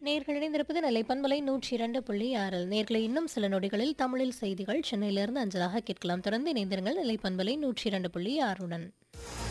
நேர்கள் இணைந்திருப்பது நிலைப்பண்பலை 102.6. நேர்களை இன்னும் சில நொடிகளில் தமிழில் செய்திகள் சென்னையிலிருந்து அஞ்சலாக கேட்கலாம். தொடர்ந்து இணைந்திருங்கள் நிலைப்பண்பலை 102.6 உடன்.